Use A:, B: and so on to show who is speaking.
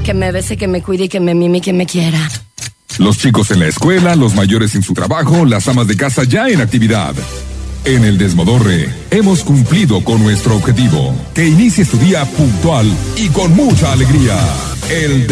A: Que me bese, que me cuide, que me mime y que me quiera.
B: Los chicos en la escuela, los mayores en su trabajo, las amas de casa ya en actividad. En el Desmodorre hemos cumplido con nuestro objetivo. Que inicies tu día puntual y con mucha alegría. El